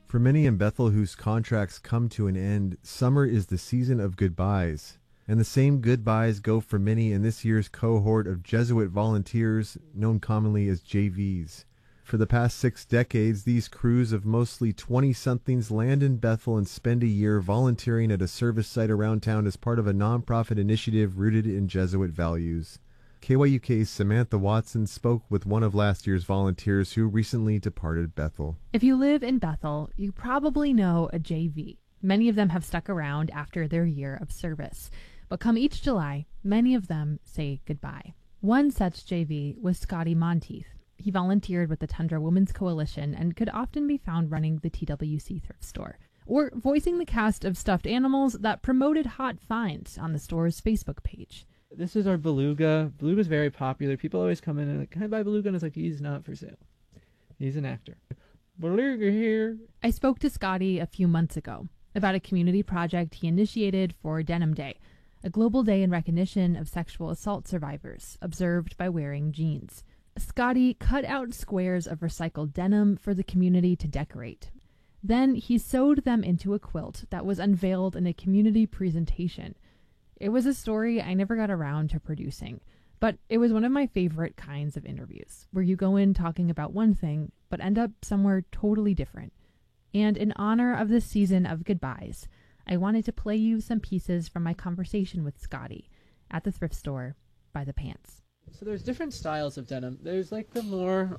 For many in Bethel whose contracts come to an end, summer is the season of goodbyes. And the same goodbyes go for many in this year's cohort of Jesuit volunteers, known commonly as JVs. For the past 6 decades, these crews of mostly 20-somethings land in Bethel and spend a year volunteering at a service site around town as part of a nonprofit initiative rooted in Jesuit values. KYUK's Samantha Watson spoke with one of last year's volunteers who recently departed Bethel. If you live in Bethel, you probably know a JV. Many of them have stuck around after their year of service. But come each July, many of them say goodbye. One such JV was Scotty Monteith. He volunteered with the Tundra Women's Coalition and could often be found running the TWC thrift store, or voicing the cast of stuffed animals that promoted hot finds on the store's Facebook page. This is our beluga. Beluga's very popular. People always come in and like, can I buy beluga? And it's like, he's not for sale. He's an actor. Beluga here. I spoke to Scotty a few months ago about a community project he initiated for Denim Day, a global day in recognition of sexual assault survivors observed by wearing jeans. Scotty cut out squares of recycled denim for the community to decorate. Then he sewed them into a quilt that was unveiled in a community presentation. It was a story I never got around to producing, but it was one of my favorite kinds of interviews, where you go in talking about one thing, but end up somewhere totally different. And in honor of this season of goodbyes, I wanted to play you some pieces from my conversation with Scotty at the thrift store by the pants. So there's different styles of denim. There's like the more,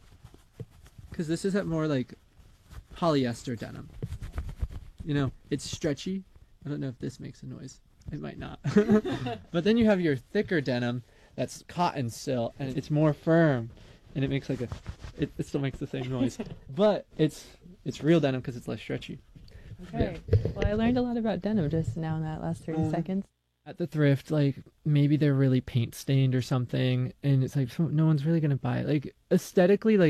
because this is that more like polyester denim. You know, it's stretchy. I don't know if this makes a noise. It might not. But then you have your thicker denim that's cotton still, and it's more firm, and it makes like it still makes the same noise. But it's real denim because it's less stretchy. Okay. Yeah. Well, I learned a lot about denim just now in that last 30 seconds. At the thrift, like, maybe they're really paint stained or something, and it's like, no one's really going to buy it. Like, aesthetically, like,